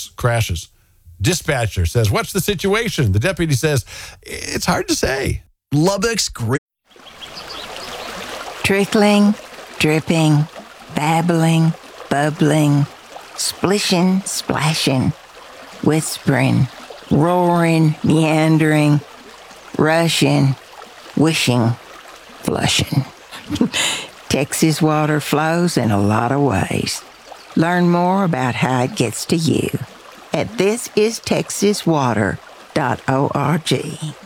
bus crashes. Dispatcher says, "What's the situation?" The deputy says, "It's hard to say." Lubbock's great. Trickling, dripping, babbling, bubbling, splishing, splashing, whispering, roaring, meandering, rushing, wishing, flushing. Texas water flows in a lot of ways. Learn more about how it gets to you at thisistexaswater.org.